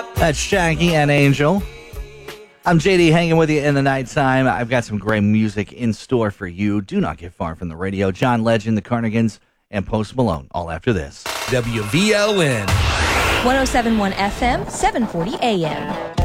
That's Shaggy and Angel. I'm JD hanging with you in the nighttime. I've got some great music in store for you. Do not get far from the radio. John Legend, the Carnigans, and Post Malone, all after this. WVLN 107.1 FM, 740 AM.